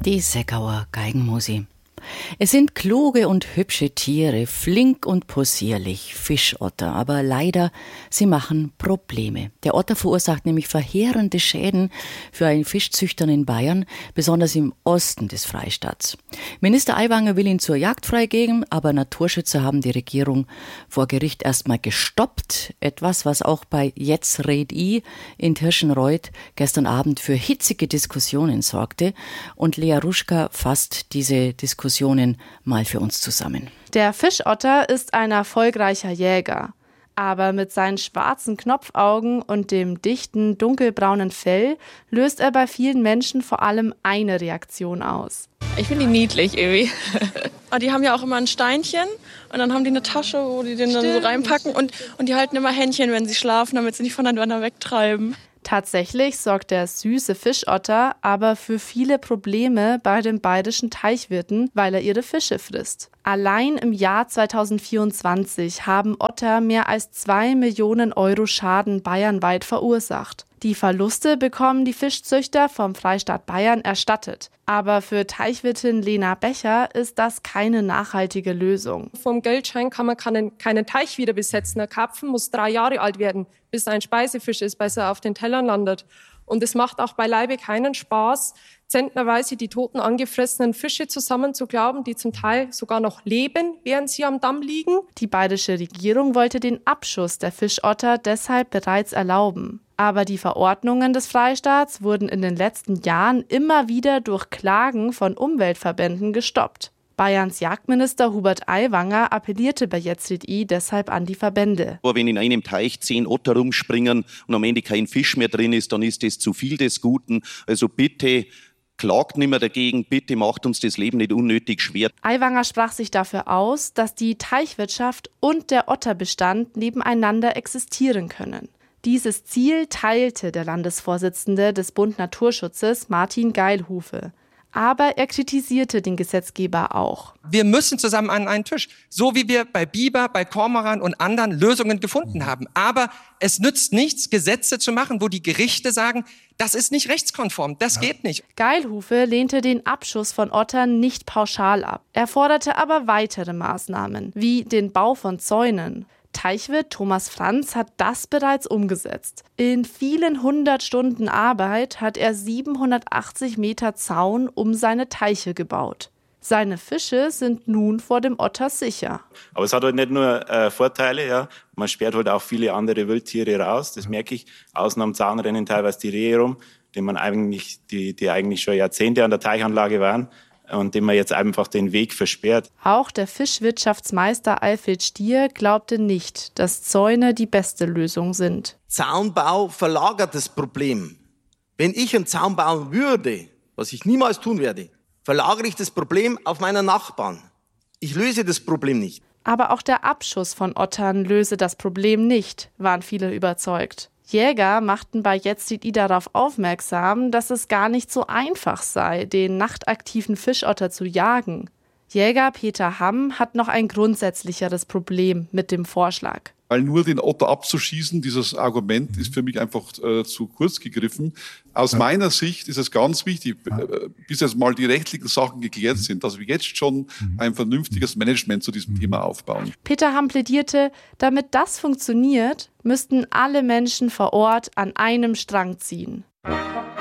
Die Seckauer Geigenmusi. Es sind kluge und hübsche Tiere, flink und possierlich, Fischotter, aber leider, sie machen Probleme. Der Otter verursacht nämlich verheerende Schäden für einen Fischzüchter in Bayern, besonders im Osten des Freistaats. Minister Aiwanger will ihn zur Jagd freigeben, aber Naturschützer haben die Regierung vor Gericht erstmal gestoppt. Etwas, was auch bei Jetzt red I in Tirschenreuth gestern Abend für hitzige Diskussionen sorgte. Und Lea Ruschka fasst diese Diskussionen mal für uns zusammen. Der Fischotter ist ein erfolgreicher Jäger. Aber mit seinen schwarzen Knopfaugen und dem dichten, dunkelbraunen Fell löst er bei vielen Menschen vor allem eine Reaktion aus. Ich finde die niedlich irgendwie. Aber die haben ja auch immer ein Steinchen und dann haben die eine Tasche, wo die den dann so reinpacken und die halten immer Händchen, wenn sie schlafen, damit sie nicht voneinander wegtreiben. Tatsächlich sorgt der süße Fischotter aber für viele Probleme bei den bayerischen Teichwirten, weil er ihre Fische frisst. Allein im Jahr 2024 haben Otter mehr als 2 Millionen Euro Schaden bayernweit verursacht. Die Verluste bekommen die Fischzüchter vom Freistaat Bayern erstattet. Aber für Teichwirtin Lena Becher ist das keine nachhaltige Lösung. Vom Geldschein kann man keinen Teich wieder besetzen. Der Karpfen muss 3 Jahre alt werden, bis er ein Speisefisch ist, bis er auf den Tellern landet. Und es macht auch beileibe keinen Spaß, zentnerweise die toten, angefressenen Fische zusammenzuklauben, die zum Teil sogar noch leben, während sie am Damm liegen. Die bayerische Regierung wollte den Abschuss der Fischotter deshalb bereits erlauben. Aber die Verordnungen des Freistaats wurden in den letzten Jahren immer wieder durch Klagen von Umweltverbänden gestoppt. Bayerns Jagdminister Hubert Aiwanger appellierte bei Jetzt red I deshalb an die Verbände. Wenn in einem Teich 10 Otter rumspringen und am Ende kein Fisch mehr drin ist, dann ist das zu viel des Guten. Also bitte klagt nicht mehr dagegen, bitte macht uns das Leben nicht unnötig schwer. Aiwanger sprach sich dafür aus, dass die Teichwirtschaft und der Otterbestand nebeneinander existieren können. Dieses Ziel teilte der Landesvorsitzende des Bund Naturschutzes, Martin Geilhufe. Aber er kritisierte den Gesetzgeber auch. Wir müssen zusammen an einen Tisch, so wie wir bei Biber, bei Kormoran und anderen Lösungen gefunden haben. Aber es nützt nichts, Gesetze zu machen, wo die Gerichte sagen, das ist nicht rechtskonform, das geht nicht. Geilhufe lehnte den Abschuss von Ottern nicht pauschal ab. Er forderte aber weitere Maßnahmen, wie den Bau von Zäunen. Teichwirt Thomas Franz hat das bereits umgesetzt. In vielen 100 Stunden Arbeit hat er 780 Meter Zaun um seine Teiche gebaut. Seine Fische sind nun vor dem Otter sicher. Aber es hat halt nicht nur Vorteile, ja. Man sperrt halt auch viele andere Wildtiere raus, das merke ich. Außen am Zaun rennen teilweise die Rehe rum, die eigentlich schon Jahrzehnte an der Teichanlage waren. Und dem man jetzt einfach den Weg versperrt. Auch der Fischwirtschaftsmeister Alfred Stier glaubte nicht, dass Zäune die beste Lösung sind. Zaunbau verlagert das Problem. Wenn ich einen Zaun bauen würde, was ich niemals tun werde, verlagere ich das Problem auf meinen Nachbarn. Ich löse das Problem nicht. Aber auch der Abschuss von Ottern löse das Problem nicht, waren viele überzeugt. Jäger machten bei Jetzt red I darauf aufmerksam, dass es gar nicht so einfach sei, den nachtaktiven Fischotter zu jagen. Jäger Peter Hamm hat noch ein grundsätzlicheres Problem mit dem Vorschlag. Weil nur den Otter abzuschießen, dieses Argument ist für mich einfach zu kurz gegriffen. Aus meiner Sicht ist es ganz wichtig, bis jetzt mal die rechtlichen Sachen geklärt sind, dass wir jetzt schon ein vernünftiges Management zu diesem Thema aufbauen. Peter Hamm plädierte, damit das funktioniert, müssten alle Menschen vor Ort an einem Strang ziehen.